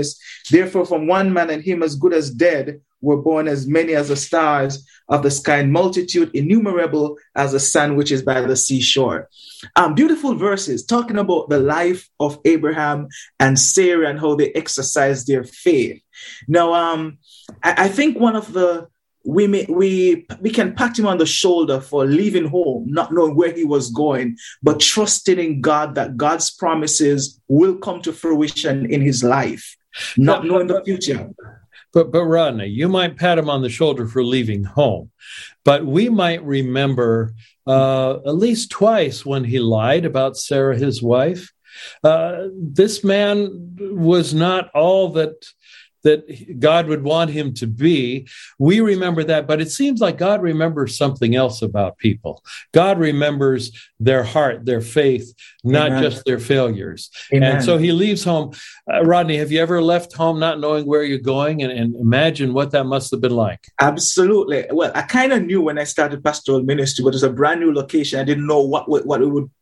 Therefore, from one man and him as good as dead were born as many as the stars of the sky, and multitude innumerable as the sand which is by the seashore. Beautiful verses talking about the life of Abraham and Sarah and how they exercised their faith. Now, I think one of the we can pat him on the shoulder for leaving home, not knowing where he was going, but trusting in God that God's promises will come to fruition in his life, not knowing the future. But Rodney, you might pat him on the shoulder for leaving home, but we might remember at least twice when he lied about Sarah, his wife. This man was not all that God would want him to be. We remember that, but it seems like God remembers something else about people. God remembers their heart, their faith, not Amen. Just their failures. Amen. And so he leaves home. Rodney, have you ever left home not knowing where you're going? And imagine what that must have been like. Absolutely. Well, I kind of knew when I started pastoral ministry, but it was a brand new location. I didn't know what it would,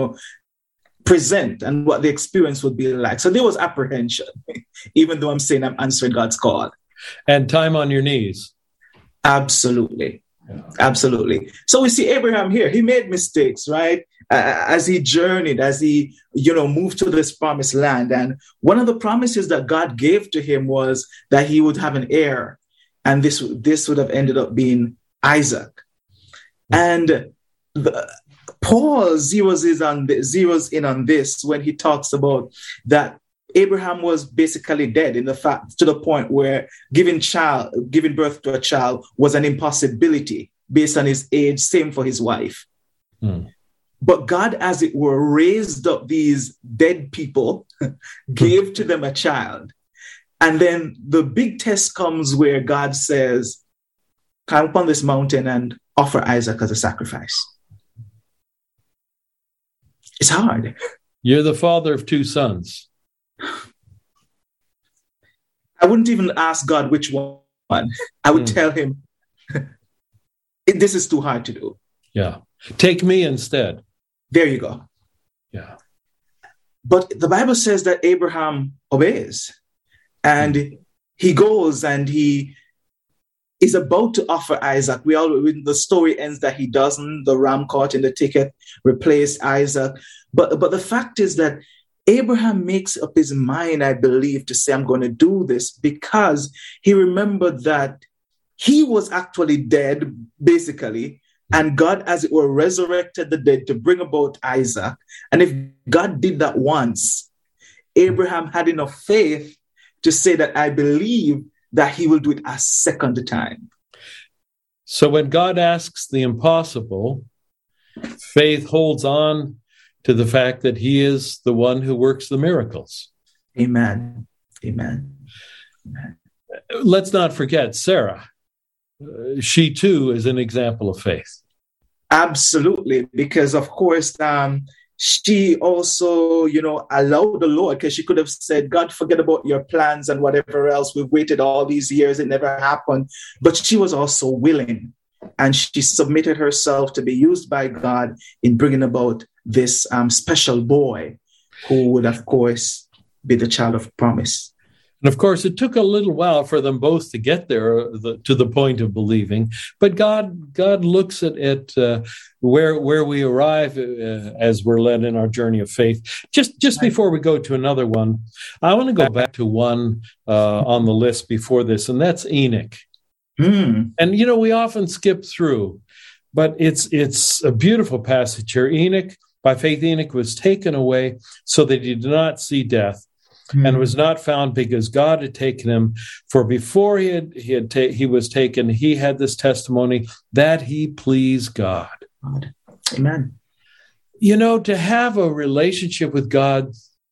present and what the experience would be like. So there was apprehension, even though I'm saying I'm answering God's call. And time on your knees. Absolutely. Yeah. Absolutely. So we see Abraham here. He made mistakes, right? As he journeyed, as he, moved to this promised land. And one of the promises that God gave to him was that he would have an heir. And this would have ended up being Isaac. And Paul zeroes in on this when he talks about that Abraham was basically dead in the fact to the point where giving birth to a child was an impossibility based on his age, same for his wife. But God, as it were, raised up these dead people, gave to them a child. And then the big test comes where God says, "Come up on this mountain and offer Isaac as a sacrifice." It's hard. You're the father of two sons. I wouldn't even ask God which one. I would tell him, this is too hard to do. Yeah. Take me instead. There you go. Yeah. But the Bible says that Abraham obeys. And he goes and he is about to offer Isaac. The story ends that he doesn't. The ram caught in the thicket replaced Isaac. But the fact is that Abraham makes up his mind, I believe, to say, I'm going to do this because he remembered that he was actually dead, basically, and God, as it were, resurrected the dead to bring about Isaac. And if God did that once, Abraham had enough faith to say that I believe that he will do it a second time. So when God asks the impossible, faith holds on to the fact that he is the one who works the miracles. Amen. Amen. Amen. Let's not forget Sarah. She too is an example of faith. Absolutely, because of course, she also, allowed the Lord, because she could have said, God, forget about your plans and whatever else. We've waited all these years. It never happened. But she was also willing, and she submitted herself to be used by God in bringing about this special boy who would, of course, be the child of promise. And of course, it took a little while for them both to get there to the point of believing. But God looks at where we arrive as we're led in our journey of faith. Just before we go to another one, I want to go back to one on the list before this, and that's Enoch. And we often skip through, but it's a beautiful passage here. Enoch, by faith, Enoch was taken away so that he did not see death. And was not found because God had taken him. For before he was taken, he had this testimony that he pleased God. Amen. To have a relationship with God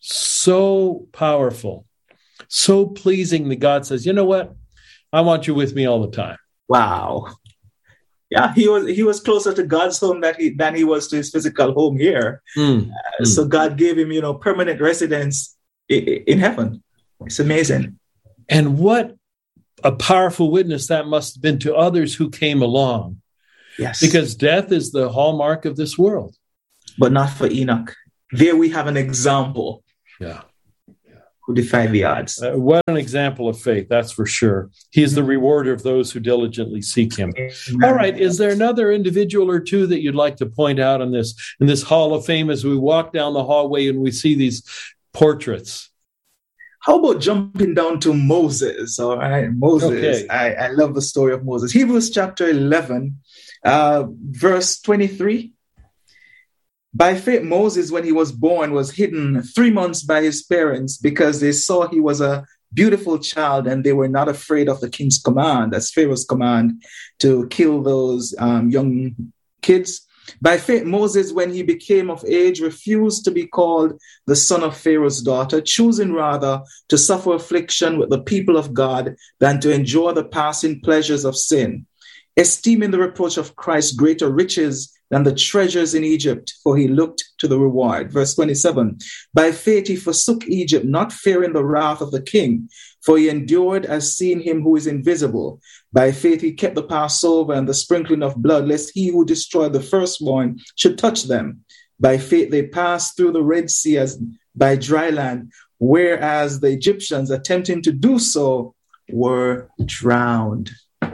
so powerful, so pleasing that God says, you know what? I want you with me all the time. Wow. Yeah, he was closer to God's home than he was to his physical home here. So God gave him, permanent residence in heaven. It's amazing. And what a powerful witness that must have been to others who came along. Yes. Because death is the hallmark of this world. But not for Enoch. There we have an example. Yeah. who defy the odds. What an example of faith, that's for sure. He is the rewarder of those who diligently seek him. All right, is there another individual or two that you'd like to point out in this Hall of Fame as we walk down the hallway and we see these portraits? How about jumping down to Moses? All right, Moses. Okay. I love the story of Moses. Hebrews chapter 11, verse 23. By faith, Moses, when he was born, was hidden 3 months by his parents because they saw he was a beautiful child and they were not afraid of the king's command, that's Pharaoh's command, to kill those young kids. By faith, Moses, when he became of age, refused to be called the son of Pharaoh's daughter, choosing rather to suffer affliction with the people of God than to enjoy the passing pleasures of sin, esteeming the reproach of Christ greater riches than the treasures in Egypt, for he looked to the reward. Verse 27, by faith he forsook Egypt, not fearing the wrath of the king, for he endured as seeing him who is invisible. By faith he kept the Passover and the sprinkling of blood, lest he who destroyed the firstborn should touch them. By faith they passed through the Red Sea as by dry land, whereas the Egyptians, attempting to do so, were drowned.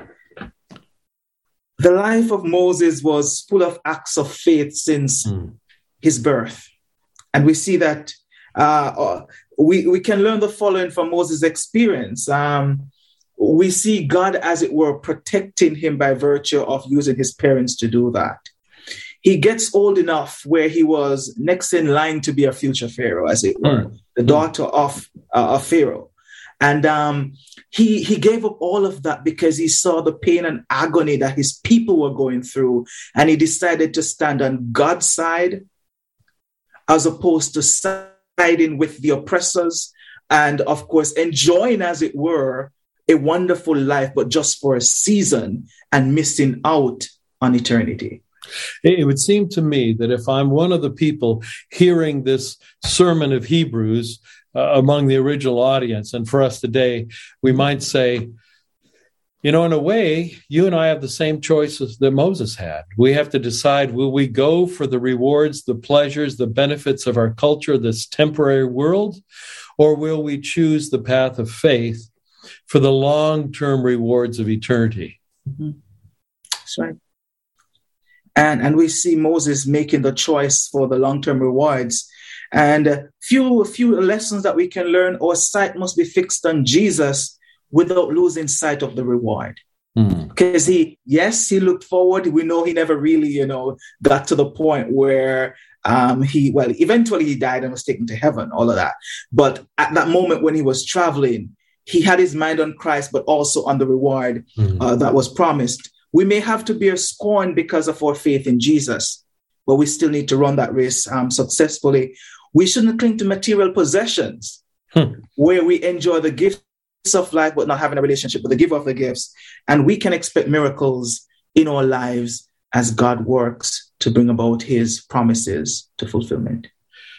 The life of Moses was full of acts of faith since his birth. And we see that we can learn the following from Moses' experience. We see God, as it were, protecting him by virtue of using his parents to do that. He gets old enough where he was next in line to be a future Pharaoh, as it were, the daughter of Pharaoh. And he gave up all of that because he saw the pain and agony that his people were going through. And he decided to stand on God's side as opposed to siding with the oppressors and, of course, enjoying, as it were, a wonderful life, but just for a season and missing out on eternity. It would seem to me that if I'm one of the people hearing this sermon of Hebrews among the original audience, and for us today, we might say, in a way, you and I have the same choices that Moses had. We have to decide, will we go for the rewards, the pleasures, the benefits of our culture, this temporary world, or will we choose the path of faith for the long-term rewards of eternity? Mm-hmm. That's right. And we see Moses making the choice for the long-term rewards. And a few lessons that we can learn. Our sight must be fixed on Jesus without losing sight of the reward. Because he looked forward. We know he never really, got to the point where eventually he died and was taken to heaven, all of that. But at that moment when he was traveling, he had his mind on Christ, but also on the reward that was promised. We may have to bear scorn because of our faith in Jesus, but we still need to run that race successfully. We shouldn't cling to material possessions where we enjoy the gifts of life, but not having a relationship with the giver of the gifts. And we can expect miracles in our lives as God works to bring about his promises to fulfillment.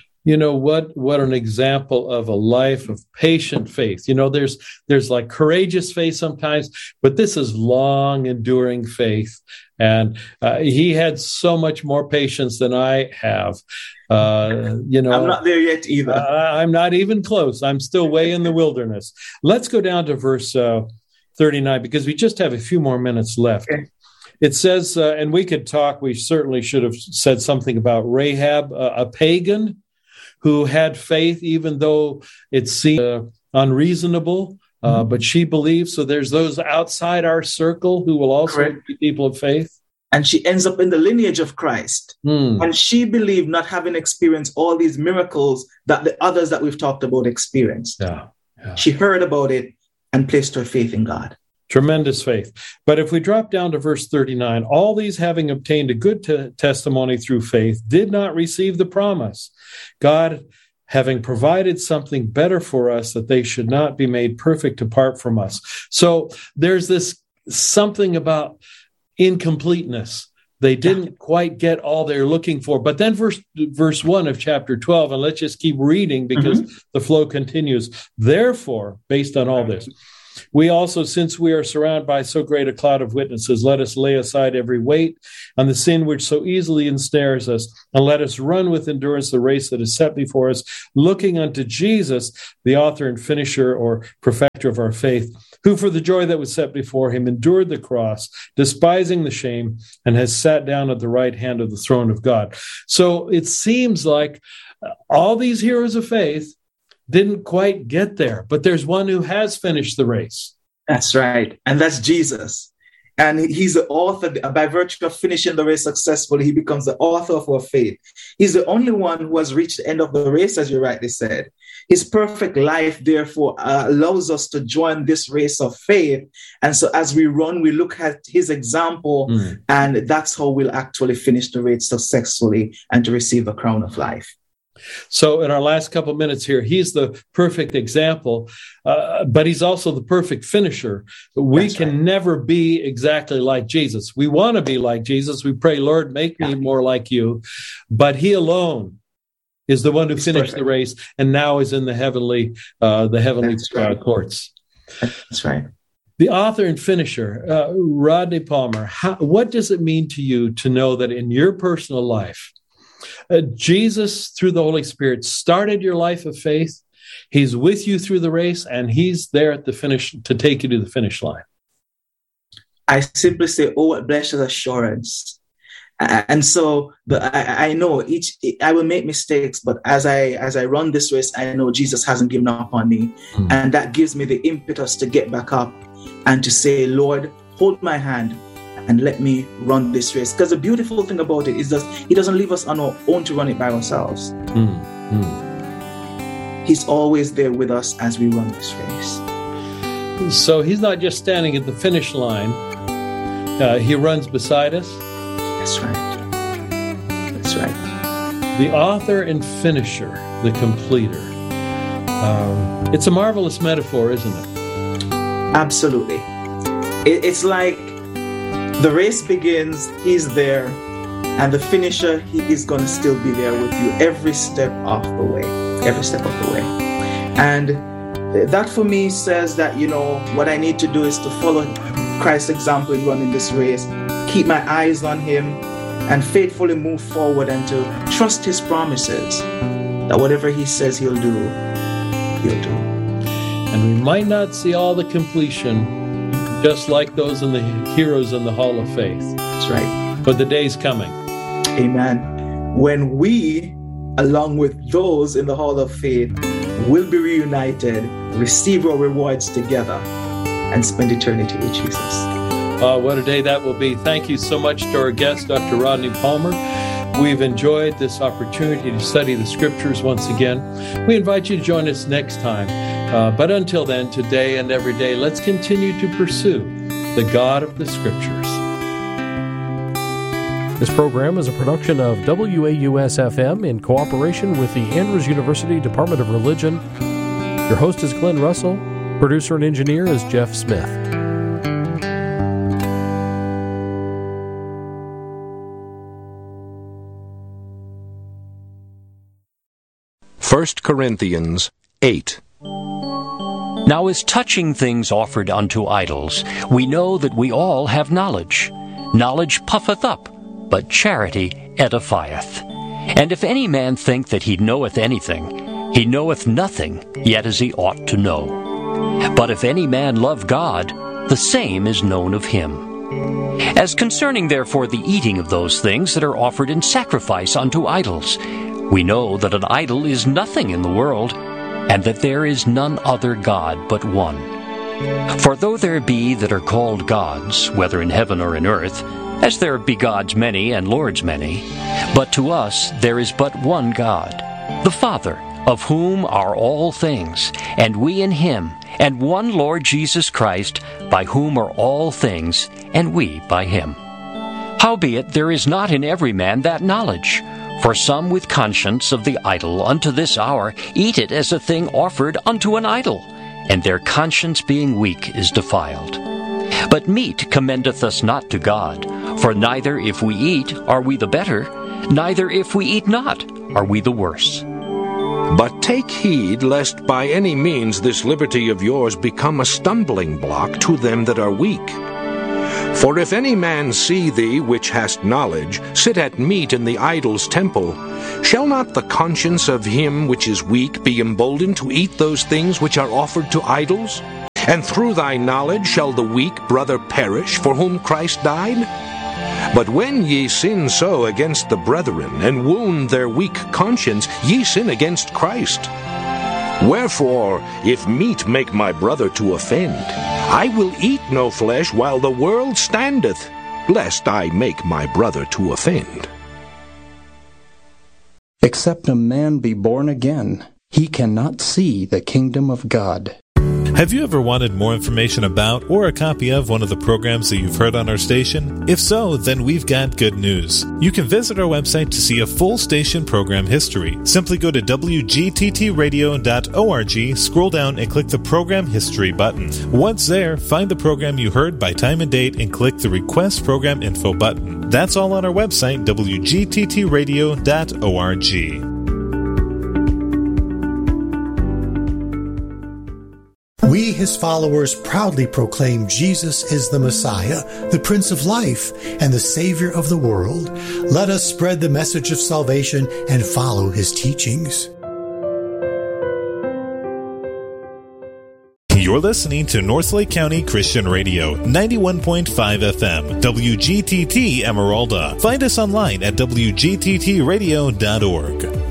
What an example of a life of patient faith. There's like courageous faith sometimes, but this is long enduring faith. And he had so much more patience than I have. I'm not there yet either. I'm not even close. I'm still way in the wilderness. Let's go down to verse 39 because we just have a few more minutes left. Okay. It says, and we certainly should have said something about Rahab, a pagan who had faith, even though it seemed unreasonable, but she believed. So there's those outside our circle who will also be people of faith. And she ends up in the lineage of Christ. And she believed, not having experienced all these miracles that the others that we've talked about experienced. Yeah. She heard about it and placed her faith in God. Tremendous faith. But if we drop down to verse 39, all these having obtained a good testimony through faith did not receive the promise. God having provided something better for us, that they should not be made perfect apart from us. So there's this something about incompleteness. They didn't quite get all they're looking for. But then verse 1 of chapter 12, and let's just keep reading because the flow continues. Therefore, based on all this, We also, since we are surrounded by so great a cloud of witnesses, let us lay aside every weight and the sin which so easily ensnares us, and let us run with endurance the race that is set before us, looking unto Jesus, the author and finisher or perfecter of our faith, who for the joy that was set before him endured the cross, despising the shame, and has sat down at the right hand of the throne of God. So it seems like all these heroes of faith didn't quite get there, but there's one who has finished the race. That's right. And that's Jesus. And he's the author. By virtue of finishing the race successfully, he becomes the author of our faith. He's the only one who has reached the end of the race, as you rightly said. His perfect life, therefore, allows us to join this race of faith. And so as we run, we look at his example, and that's how we'll actually finish the race successfully and to receive the crown of life. So in our last couple of minutes here, he's the perfect example, but he's also the perfect finisher. We can never be exactly like Jesus. We want to be like Jesus. We pray, Lord, make me more like you. But he alone is the one who finished the race and now is in the heavenly courts. That's right. The author and finisher, Rodney Palmer, what does it mean to you to know that in your personal life, Jesus, through the Holy Spirit, started your life of faith. He's with you through the race, and he's there at the finish to take you to the finish line? I simply say, oh, what blessed assurance. And so I know I will make mistakes, but as I run this race, I know Jesus hasn't given up on me. And that gives me the impetus to get back up and to say, Lord, hold my hand and let me run this race. Because the beautiful thing about it is that he doesn't leave us on our own to run it by ourselves. He's always there with us as we run this race. So he's not just standing at the finish line. He runs beside us. That's right. That's right. The author and finisher, the completer. It's a marvelous metaphor, isn't it? Absolutely. It's like the race begins, he's there, and the finisher, he is going to still be there with you every step of the way. Every step of the way. And that for me says that, what I need to do is to follow Christ's example in running this race, keep my eyes on him, and faithfully move forward and to trust his promises, that whatever he says he'll do, he'll do. And we might not see all the completion, just like those in the heroes in the Hall of Faith. That's right. But the day's coming. Amen. When we, along with those in the Hall of Faith, will be reunited, receive our rewards together, and spend eternity with Jesus. What a day that will be. Thank you so much to our guest, Dr. Rodney Palmer. We've enjoyed this opportunity to study the Scriptures once again. We invite you to join us next time. But until then, today and every day, let's continue to pursue the God of the Scriptures. This program is a production of WAUS-FM in cooperation with the Andrews University Department of Religion. Your host is Glenn Russell. Producer and engineer is Jeff Smith. First Corinthians 8. Now as touching things offered unto idols, we know that we all have knowledge. Knowledge puffeth up, but charity edifieth. And if any man think that he knoweth anything, he knoweth nothing, yet as he ought to know. But if any man love God, the same is known of him. As concerning therefore the eating of those things that are offered in sacrifice unto idols, we know that an idol is nothing in the world, and that there is none other God but one. For though there be that are called gods, whether in heaven or in earth, as there be gods many and lords many, but to us there is but one God, the Father, of whom are all things, and we in him, and one Lord Jesus Christ, by whom are all things, and we by him. Howbeit there is not in every man that knowledge. For some with conscience of the idol unto this hour eat it as a thing offered unto an idol, and their conscience being weak is defiled. But meat commendeth us not to God, for neither if we eat are we the better, neither if we eat not are we the worse. But take heed lest by any means this liberty of yours become a stumbling block to them that are weak. For if any man see thee, which hast knowledge, sit at meat in the idol's temple, shall not the conscience of him which is weak be emboldened to eat those things which are offered to idols? And through thy knowledge shall the weak brother perish, for whom Christ died? But when ye sin so against the brethren, and wound their weak conscience, ye sin against Christ. Wherefore, if meat make my brother to offend, I will eat no flesh while the world standeth, lest I make my brother to offend. Except a man be born again, he cannot see the kingdom of God. Have you ever wanted more information about or a copy of one of the programs that you've heard on our station? If so, then we've got good news. You can visit our website to see a full station program history. Simply go to wgttradio.org, scroll down and click the Program History button. Once there, find the program you heard by time and date and click the Request Program Info button. That's all on our website, wgttradio.org. We, his followers, proudly proclaim Jesus is the Messiah, the Prince of Life, and the Savior of the world. Let us spread the message of salvation and follow his teachings. You're listening to Northlake County Christian Radio, 91.5 FM, WGTT Emeralda. Find us online at wgttradio.org.